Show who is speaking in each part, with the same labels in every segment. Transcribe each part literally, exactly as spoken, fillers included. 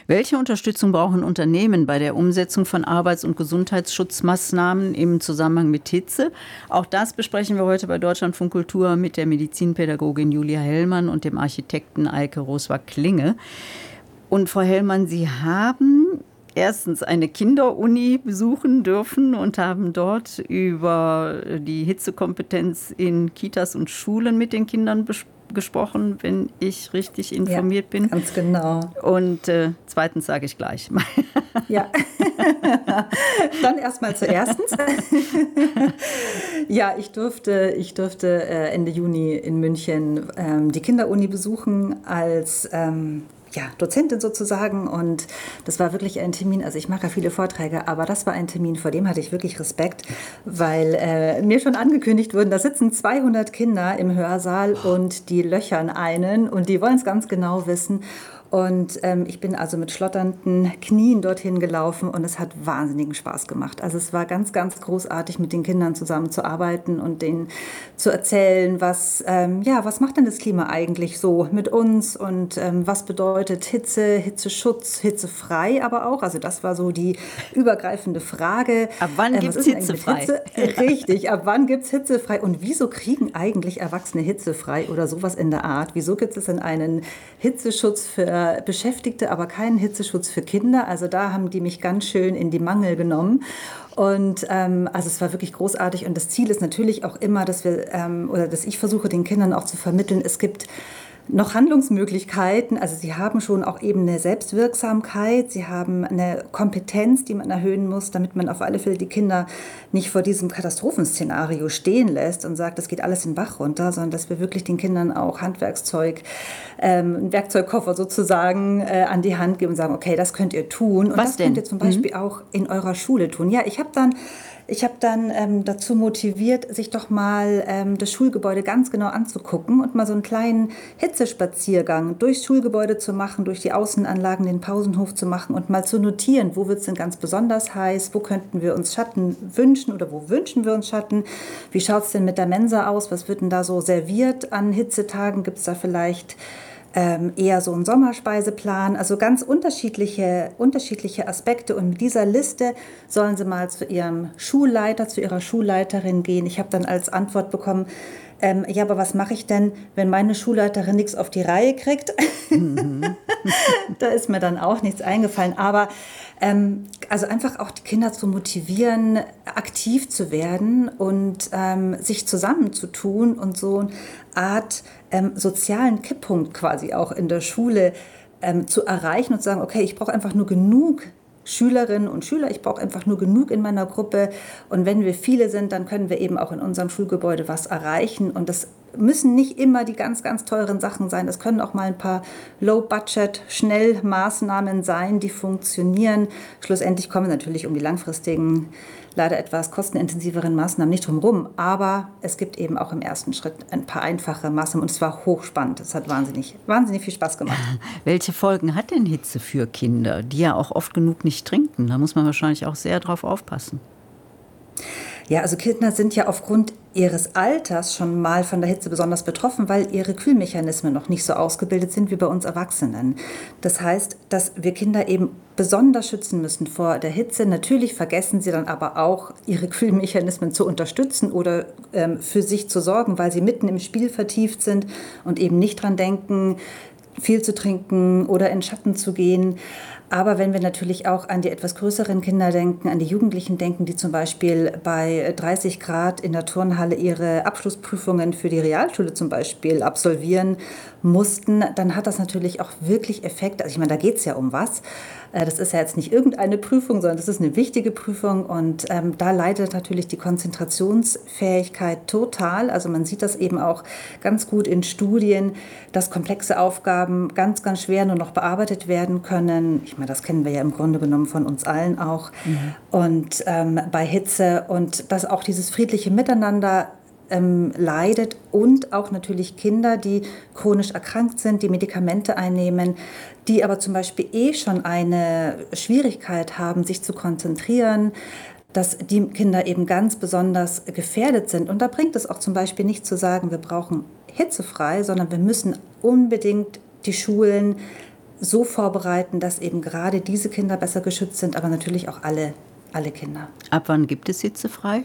Speaker 1: Welche Unterstützung brauchen Unternehmen bei der Umsetzung von Arbeits- und Gesundheitsschutzmaßnahmen im Zusammenhang mit Hitze? Auch das besprechen wir heute bei Deutschlandfunk Kultur mit der Medizinpädagogin Julia Hellmann und dem Architekten Eike Roswag-Klinge. Und Frau Hellmann, Sie haben erstens eine Kinderuni besuchen dürfen und haben dort über die Hitzekompetenz in Kitas und Schulen mit den Kindern besprochen. gesprochen, wenn ich richtig informiert
Speaker 2: ja,
Speaker 1: bin.
Speaker 2: Ganz genau.
Speaker 1: Und äh, zweitens sage ich gleich.
Speaker 2: Ja, dann erstmal zuerst. Ja, ich durfte, ich durfte äh, Ende Juni in München ähm, die Kinderuni besuchen als ähm, ja, Dozentin sozusagen, und das war wirklich ein Termin, also ich mache ja viele Vorträge, aber das war ein Termin, vor dem hatte ich wirklich Respekt, weil äh, mir schon angekündigt wurde, da sitzen zweihundert Kinder im Hörsaal und die löchern einen und die wollen es ganz genau wissen. Und ähm, ich bin also mit schlotternden Knien dorthin gelaufen und es hat wahnsinnigen Spaß gemacht. Also es war ganz, ganz großartig, mit den Kindern zusammenzuarbeiten und denen zu erzählen, was, ähm, ja, was macht denn das Klima eigentlich so mit uns und ähm, was bedeutet Hitze, Hitzeschutz, hitzefrei aber auch. Also das war so die übergreifende Frage.
Speaker 1: Ab wann
Speaker 2: ähm,
Speaker 1: gibt es hitzefrei?
Speaker 2: Hitze? Richtig, ab wann gibt es hitzefrei? Und wieso kriegen eigentlich Erwachsene hitzefrei oder sowas in der Art? Wieso gibt es denn einen Hitzeschutz für Beschäftigte, aber keinen Hitzeschutz für Kinder? Also da haben die mich ganz schön in die Mangel genommen. Und ähm, also es war wirklich großartig. Und das Ziel ist natürlich auch immer, dass wir ähm, oder dass ich versuche, den Kindern auch zu vermitteln, es gibt noch Handlungsmöglichkeiten. Also sie haben schon auch eben eine Selbstwirksamkeit, sie haben eine Kompetenz, die man erhöhen muss, damit man auf alle Fälle die Kinder nicht vor diesem Katastrophenszenario stehen lässt und sagt, das geht alles den Bach runter, sondern dass wir wirklich den Kindern auch Handwerkszeug, ähm, einen Werkzeugkoffer sozusagen äh, an die Hand geben und sagen, okay, das könnt ihr tun. Und
Speaker 1: Was
Speaker 2: das
Speaker 1: denn?
Speaker 2: könnt ihr zum Beispiel mhm. auch in eurer Schule tun. Ja, ich habe dann Ich habe dann ähm, dazu motiviert, sich doch mal ähm, das Schulgebäude ganz genau anzugucken und mal so einen kleinen Hitzespaziergang durchs Schulgebäude zu machen, durch die Außenanlagen, den Pausenhof zu machen und mal zu notieren, wo wird es denn ganz besonders heiß, wo könnten wir uns Schatten wünschen oder wo wünschen wir uns Schatten, wie schaut es denn mit der Mensa aus, was wird denn da so serviert an Hitzetagen, gibt es da vielleicht Ähm, eher so ein Sommerspeiseplan, also ganz unterschiedliche, unterschiedliche Aspekte. Und mit dieser Liste sollen sie mal zu ihrem Schulleiter, zu ihrer Schulleiterin gehen. Ich habe dann als Antwort bekommen, ähm, ja, aber was mache ich denn, wenn meine Schulleiterin nichts auf die Reihe kriegt? Mhm. Da ist mir dann auch nichts eingefallen. Aber ähm, also einfach auch die Kinder zu motivieren, aktiv zu werden und ähm, sich zusammenzutun und so eine Art ähm, sozialen Kipppunkt quasi auch in der Schule ähm, zu erreichen und zu sagen, okay, ich brauche einfach nur genug Schülerinnen und Schüler, ich brauche einfach nur genug in meiner Gruppe, und wenn wir viele sind, dann können wir eben auch in unserem Schulgebäude was erreichen, und das müssen nicht immer die ganz, ganz teuren Sachen sein, das können auch mal ein paar Low-Budget-Schnellmaßnahmen sein, die funktionieren. Schlussendlich kommen wir natürlich um die langfristigen, leider etwas kostenintensiveren Maßnahmen nicht drum rum, aber es gibt eben auch im ersten Schritt ein paar einfache Maßnahmen, und es war hochspannend, es hat wahnsinnig, wahnsinnig viel Spaß gemacht.
Speaker 1: Welche Folgen hat denn Hitze für Kinder, die ja auch oft genug nicht trinken? Da muss man wahrscheinlich auch sehr drauf aufpassen.
Speaker 2: Ja, also Kinder sind ja aufgrund ihres Alters schon mal von der Hitze besonders betroffen, weil ihre Kühlmechanismen noch nicht so ausgebildet sind wie bei uns Erwachsenen. Das heißt, dass wir Kinder eben besonders schützen müssen vor der Hitze. Natürlich vergessen sie dann aber auch, ihre Kühlmechanismen zu unterstützen oder ähm, für sich zu sorgen, weil sie mitten im Spiel vertieft sind und eben nicht dran denken, viel zu trinken oder in Schatten zu gehen. Aber wenn wir natürlich auch an die etwas größeren Kinder denken, an die Jugendlichen denken, die zum Beispiel bei dreißig Grad in der Turnhalle ihre Abschlussprüfungen für die Realschule zum Beispiel absolvieren mussten, dann hat das natürlich auch wirklich Effekte. Also ich meine, da geht es ja um was. Das ist ja jetzt nicht irgendeine Prüfung, sondern das ist eine wichtige Prüfung, und ähm, da leidet natürlich die Konzentrationsfähigkeit total. Also man sieht das eben auch ganz gut in Studien, dass komplexe Aufgaben ganz, ganz schwer nur noch bearbeitet werden können. Ich meine, das kennen wir ja im Grunde genommen von uns allen auch. Mhm. Und ähm, bei Hitze, und dass auch dieses friedliche Miteinander Ähm, leidet, und auch natürlich Kinder, die chronisch erkrankt sind, die Medikamente einnehmen, die aber zum Beispiel eh schon eine Schwierigkeit haben, sich zu konzentrieren, dass die Kinder eben ganz besonders gefährdet sind. Und da bringt es auch zum Beispiel nicht zu sagen, wir brauchen hitzefrei, sondern wir müssen unbedingt die Schulen so vorbereiten, dass eben gerade diese Kinder besser geschützt sind, aber natürlich auch alle, alle Kinder.
Speaker 1: Ab wann gibt es hitzefrei?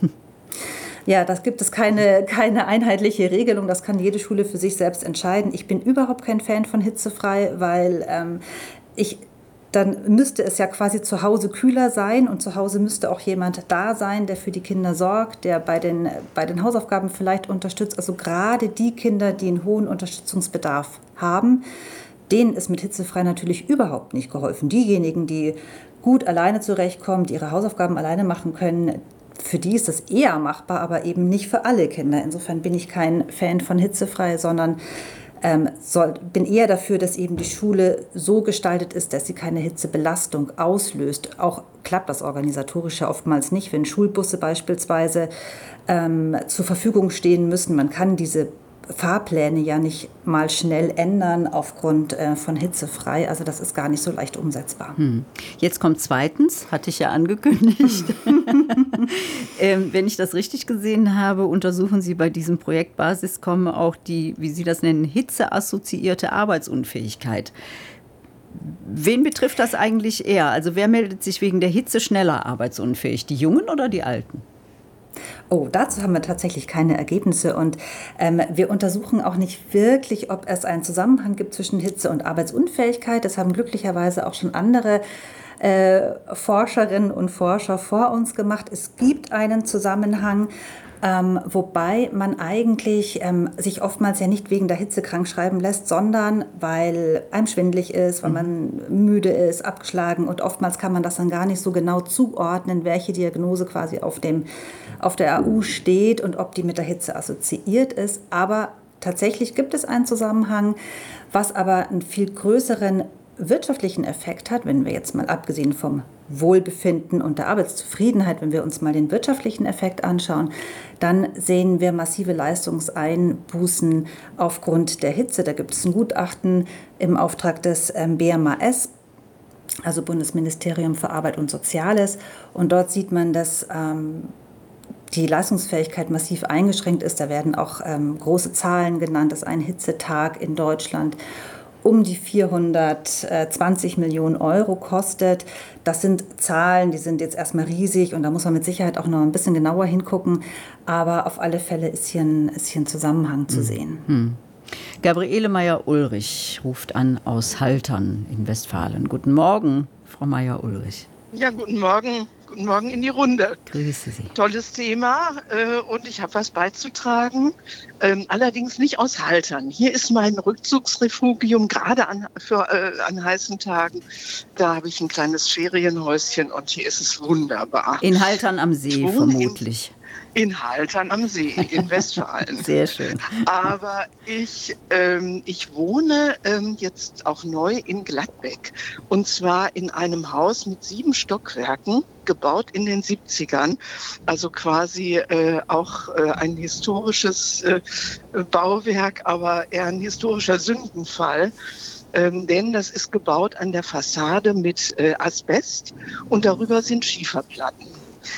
Speaker 2: Ja, das gibt es keine, keine einheitliche Regelung. Das kann jede Schule für sich selbst entscheiden. Ich bin überhaupt kein Fan von hitzefrei, weil ähm, ich, dann müsste es ja quasi zu Hause kühler sein und zu Hause müsste auch jemand da sein, der für die Kinder sorgt, der bei den, bei den Hausaufgaben vielleicht unterstützt. Also gerade die Kinder, die einen hohen Unterstützungsbedarf haben, denen ist mit hitzefrei natürlich überhaupt nicht geholfen. Diejenigen, die gut alleine zurechtkommen, die ihre Hausaufgaben alleine machen können, für die ist das eher machbar, aber eben nicht für alle Kinder. Insofern bin ich kein Fan von hitzefrei, sondern ähm, soll, bin eher dafür, dass eben die Schule so gestaltet ist, dass sie keine Hitzebelastung auslöst. Auch klappt das organisatorisch ja oftmals nicht, wenn Schulbusse beispielsweise ähm, zur Verfügung stehen müssen. Man kann diese Fahrpläne ja nicht mal schnell ändern aufgrund äh, von hitzefrei. Also das ist gar nicht so leicht umsetzbar.
Speaker 1: Hm. Jetzt kommt zweitens, hatte ich ja angekündigt. ähm, wenn ich das richtig gesehen habe, untersuchen Sie bei diesem Projekt Basiscom auch die, wie Sie das nennen, hitzeassoziierte Arbeitsunfähigkeit. Wen betrifft das eigentlich eher? Also wer meldet sich wegen der Hitze schneller arbeitsunfähig? Die Jungen oder die Alten?
Speaker 2: Oh, dazu haben wir tatsächlich keine Ergebnisse und ähm, wir untersuchen auch nicht wirklich, ob es einen Zusammenhang gibt zwischen Hitze und Arbeitsunfähigkeit. Das haben glücklicherweise auch schon andere äh, Forscherinnen und Forscher vor uns gemacht. Es gibt einen Zusammenhang, ähm, wobei man eigentlich ähm, sich oftmals ja nicht wegen der Hitze krank schreiben lässt, sondern weil einem schwindelig ist, weil man müde ist, abgeschlagen und oftmals kann man das dann gar nicht so genau zuordnen, welche Diagnose quasi auf dem auf der A U steht und ob die mit der Hitze assoziiert ist. Aber tatsächlich gibt es einen Zusammenhang, was aber einen viel größeren wirtschaftlichen Effekt hat, wenn wir jetzt mal abgesehen vom Wohlbefinden und der Arbeitszufriedenheit, wenn wir uns mal den wirtschaftlichen Effekt anschauen, dann sehen wir massive Leistungseinbußen aufgrund der Hitze. Da gibt es ein Gutachten im Auftrag des B M A S, also Bundesministerium für Arbeit und Soziales. Und dort sieht man, dass ähm, die Leistungsfähigkeit massiv eingeschränkt ist. Da werden auch ähm, große Zahlen genannt, dass ein Hitzetag in Deutschland um die vierhundertzwanzig Millionen Euro kostet. Das sind Zahlen, die sind jetzt erstmal riesig und da muss man mit Sicherheit auch noch ein bisschen genauer hingucken. Aber auf alle Fälle ist hier ein, ist hier ein Zusammenhang zu sehen.
Speaker 1: Hm. Gabriele Meyer-Ulrich ruft an aus Haltern in Westfalen. Guten Morgen, Frau Meyer-Ulrich.
Speaker 3: Ja, guten Morgen. Guten Morgen in die Runde.
Speaker 1: Grüße Sie.
Speaker 3: Tolles Thema äh, und ich habe was beizutragen, ähm, allerdings nicht aus Haltern. Hier ist mein Rückzugsrefugium, gerade an, für, äh, an heißen Tagen. Da habe ich ein kleines Ferienhäuschen und hier ist es wunderbar.
Speaker 1: In Haltern am See vermutlich.
Speaker 3: In, in Haltern am See, in Westfalen.
Speaker 1: Sehr schön.
Speaker 3: Aber ich, ähm, ich wohne ähm, jetzt auch neu in Gladbeck. Und zwar in einem Haus mit sieben Stockwerken, gebaut in den siebzigern. Also quasi äh, auch äh, ein historisches äh, Bauwerk, aber eher ein historischer Sündenfall. Ähm, denn das ist gebaut an der Fassade mit äh, Asbest und darüber sind Schieferplatten.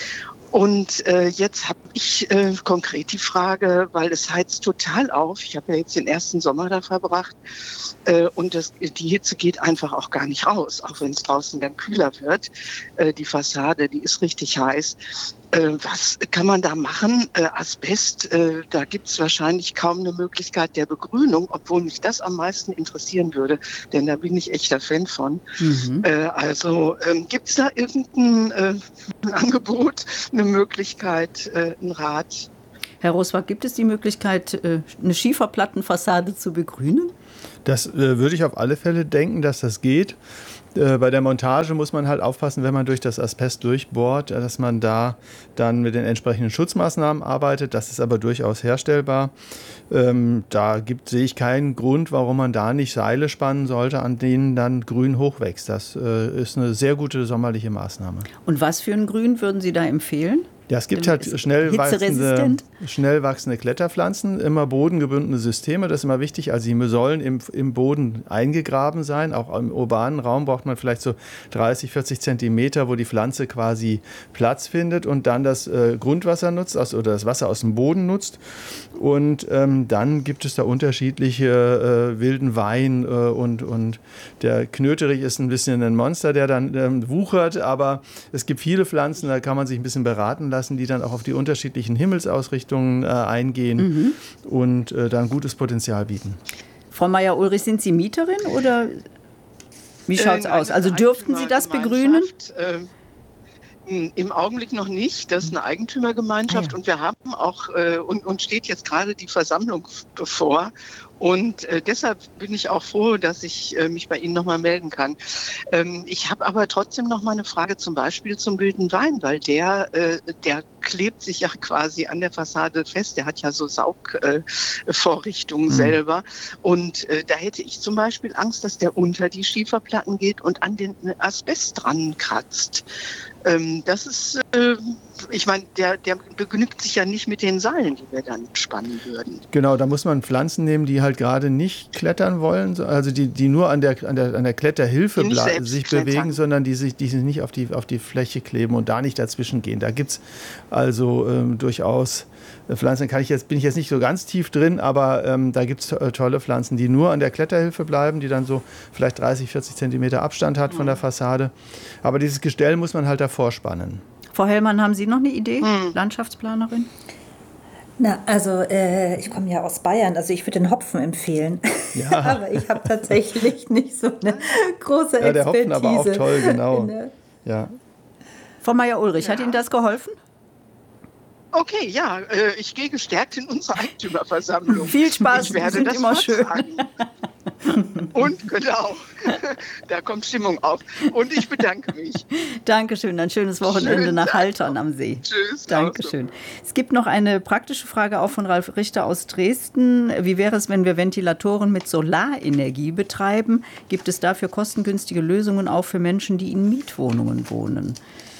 Speaker 3: Und äh, jetzt habe ich äh, konkret die Frage, weil es heizt total auf. Ich habe ja jetzt den ersten Sommer da verbracht äh, und das, die Hitze geht einfach auch gar nicht raus, auch wenn es draußen dann kühler wird. Äh, die Fassade, die ist richtig heiß. Äh, was kann man da machen? Äh, Asbest, äh, da gibt es wahrscheinlich kaum eine Möglichkeit der Begrünung, obwohl mich das am meisten interessieren würde, denn da bin ich echter Fan von. Mhm. Äh, also ähm, gibt es da irgendein äh, ein Angebot, eine Möglichkeit, äh, ein Rat?
Speaker 1: Herr Roswag, gibt es die Möglichkeit, äh, eine Schieferplattenfassade zu begrünen?
Speaker 4: Das äh, würde ich auf alle Fälle denken, dass das geht. Äh, bei der Montage muss man halt aufpassen, wenn man durch das Asbest durchbohrt, dass man da dann mit den entsprechenden Schutzmaßnahmen arbeitet. Das ist aber durchaus herstellbar. Ähm, da gibt, sehe ich keinen Grund, warum man da nicht Seile spannen sollte, an denen dann Grün hochwächst. Das äh, ist eine sehr gute sommerliche Maßnahme.
Speaker 1: Und was für ein Grün würden Sie da empfehlen?
Speaker 4: Ja, es gibt halt schnell wachsende,
Speaker 1: hitzeresistent?
Speaker 4: schnell wachsende Kletterpflanzen, immer bodengebundene Systeme, das ist immer wichtig. Also sie sollen im, im Boden eingegraben sein. Auch im urbanen Raum braucht man vielleicht so dreißig, vierzig Zentimeter, wo die Pflanze quasi Platz findet und dann das äh, Grundwasser nutzt also, oder das Wasser aus dem Boden nutzt. Und ähm, dann gibt es da unterschiedliche äh, wilden Wein äh, und, und der Knöterich ist ein bisschen ein Monster, der dann ähm, wuchert, aber es gibt viele Pflanzen, da kann man sich ein bisschen beraten lassen, die dann auch auf die unterschiedlichen Himmelsausrichtungen äh, eingehen mhm. und äh, da ein gutes Potenzial bieten.
Speaker 1: Frau Meyer-Ulrich, sind Sie Mieterin oder wie schaut es äh, aus? Also dürften Sie das begrünen?
Speaker 3: Äh, Im Augenblick noch nicht. Das ist eine Eigentümergemeinschaft ah, ja. und wir haben auch, äh, und, und steht jetzt gerade die Versammlung bevor. Und äh, deshalb bin ich auch froh, dass ich äh, mich bei Ihnen nochmal melden kann. Ähm, ich habe aber trotzdem noch mal eine Frage zum Beispiel zum wilden Wein, weil der, äh, der klebt sich ja quasi an der Fassade fest. Der hat ja so Saugvorrichtungen äh, mhm. selber. Und äh, da hätte ich zum Beispiel Angst, dass der unter die Schieferplatten geht und an den Asbest dran kratzt. Ähm, das ist, äh, ich meine, der, der begnügt sich ja nicht mit den Seilen, die wir dann spannen würden.
Speaker 4: Genau, da muss man Pflanzen nehmen, die halt gerade nicht klettern wollen, also die, die nur an der, an der, an der Kletterhilfe ble- sich klettern. bewegen, sondern die sich, die sich nicht auf die, auf die Fläche kleben und da nicht dazwischen gehen. Da gibt es also ähm, durchaus Pflanzen, kann ich jetzt, bin ich jetzt nicht so ganz tief drin, aber ähm, da gibt es to- tolle Pflanzen, die nur an der Kletterhilfe bleiben, die dann so vielleicht dreißig, vierzig Zentimeter Abstand hat von der Fassade. Aber dieses Gestell muss man halt davor spannen.
Speaker 1: Frau Hellmann, haben Sie noch eine Idee, hm. Landschaftsplanerin?
Speaker 2: Na, also äh, ich komme ja aus Bayern, also ich würde den Hopfen empfehlen.
Speaker 4: Ja.
Speaker 2: Aber ich habe tatsächlich nicht so eine große Expertise. Ja,
Speaker 4: der Hopfen aber auch toll, genau. Ja.
Speaker 1: Frau Meyer-Ulrich, ja. hat Ihnen das geholfen?
Speaker 3: Okay, ja, äh, ich gehe gestärkt in unsere Eigentümerversammlung.
Speaker 1: Viel Spaß,
Speaker 3: ich werde
Speaker 1: sind
Speaker 3: das
Speaker 1: immer schön.
Speaker 3: Und genau, da kommt Stimmung auf. Und ich bedanke mich.
Speaker 1: Dankeschön, ein schönes Wochenende Schönen nach Haltern am See.
Speaker 3: Tschüss.
Speaker 1: Dankeschön. Es gibt noch eine praktische Frage auch von Ralf Richter aus Dresden. Wie wäre es, wenn wir Ventilatoren mit Solarenergie betreiben? Gibt es dafür kostengünstige Lösungen auch für Menschen, die in Mietwohnungen wohnen?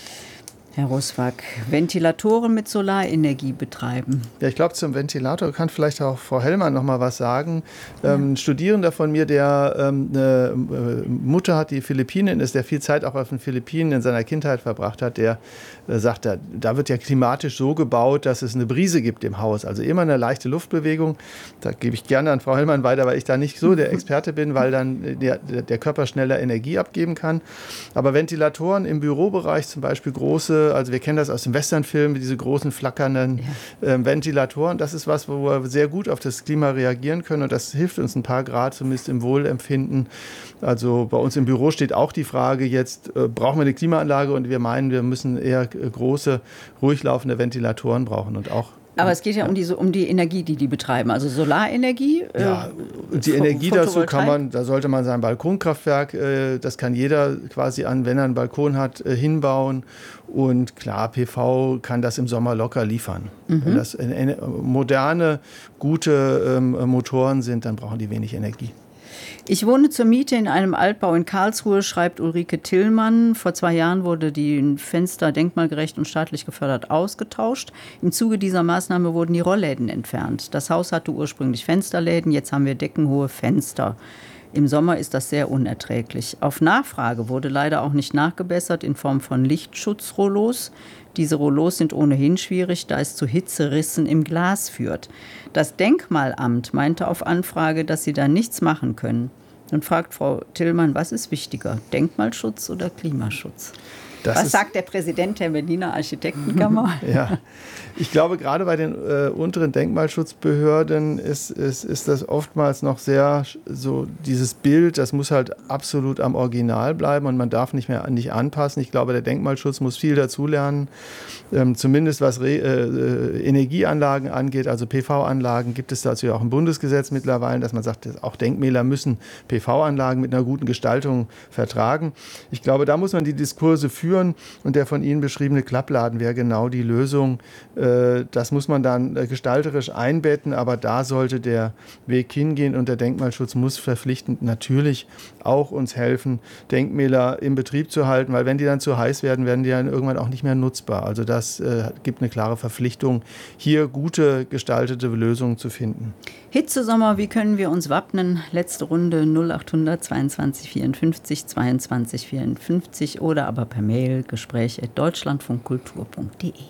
Speaker 1: Herr Roswag, Ventilatoren mit Solarenergie betreiben.
Speaker 4: Ja, ich glaube, zum Ventilator kann vielleicht auch Frau Hellmann noch mal was sagen. Ja. Ähm, ein Studierender von mir, der ähm, eine Mutter hat, die Philippinin ist, der viel Zeit auch auf den Philippinen in seiner Kindheit verbracht hat, der äh, sagt, da, da wird ja klimatisch so gebaut, dass es eine Brise gibt im Haus. Also immer eine leichte Luftbewegung. Da gebe ich gerne an Frau Hellmann weiter, weil ich da nicht so der Experte bin, weil dann der, der Körper schneller Energie abgeben kann. Aber Ventilatoren im Bürobereich, zum Beispiel große, also wir kennen das aus dem Westernfilm, diese großen flackernden ja. äh, Ventilatoren. Das ist was, wo wir sehr gut auf das Klima reagieren können und das hilft uns ein paar Grad zumindest im Wohlempfinden. Also bei uns im Büro steht auch die Frage jetzt, äh, brauchen wir eine Klimaanlage und wir meinen, wir müssen eher äh, große, ruhig laufende Ventilatoren brauchen und auch
Speaker 1: aber es geht ja um die, um die Energie, die die betreiben, also Solarenergie.
Speaker 4: Ja, und die Energie dazu kann man, da sollte man sein Balkonkraftwerk, äh, das kann jeder quasi an, wenn er einen Balkon hat, äh, hinbauen. Und klar, P V kann das im Sommer locker liefern. Mhm. Wenn das äh, moderne, gute ähm, Motoren sind, dann brauchen die wenig Energie.
Speaker 1: Ich wohne zur Miete in einem Altbau in Karlsruhe, schreibt Ulrike Tillmann. Vor zwei Jahren wurde die Fenster denkmalgerecht und staatlich gefördert ausgetauscht. Im Zuge dieser Maßnahme wurden die Rollläden entfernt. Das Haus hatte ursprünglich Fensterläden, jetzt haben wir deckenhohe Fenster. Im Sommer ist das sehr unerträglich. Auf Nachfrage wurde leider auch nicht nachgebessert in Form von Lichtschutzrollos. Diese Rollos sind ohnehin schwierig, da es zu Hitzerissen im Glas führt. Das Denkmalamt meinte auf Anfrage, dass sie da nichts machen können. Und fragt Frau Tillmann, was ist wichtiger, Denkmalschutz oder Klimaschutz? Das Was sagt der Präsident der Berliner Architektenkammer?
Speaker 4: Ja, ich glaube, gerade bei den äh, unteren Denkmalschutzbehörden ist, ist, ist das oftmals noch sehr so dieses Bild, das muss halt absolut am Original bleiben und man darf nicht mehr nicht anpassen. Ich glaube, der Denkmalschutz muss viel dazulernen, ähm, zumindest was Re- äh, Energieanlagen angeht, also P V-Anlagen, gibt es dazu ja auch ein Bundesgesetz mittlerweile, dass man sagt, dass auch Denkmäler müssen P V-Anlagen mit einer guten Gestaltung vertragen. Ich glaube, da muss man die Diskurse führen. führen. Und der von Ihnen beschriebene Klappladen wäre genau die Lösung. Das muss man dann gestalterisch einbetten, aber da sollte der Weg hingehen. Und der Denkmalschutz muss verpflichtend natürlich auch uns helfen, Denkmäler im Betrieb zu halten, weil wenn die dann zu heiß werden, werden die dann irgendwann auch nicht mehr nutzbar. Also das äh, gibt eine klare Verpflichtung, hier gute gestaltete Lösungen zu finden.
Speaker 1: Hitzesommer, wie können wir uns wappnen? Letzte Runde null achthundert zweiundzwanzig vierundfünfzig zweiundzwanzig vierundfünfzig oder aber per Mail gespräch at deutschlandfunkkultur punkt de.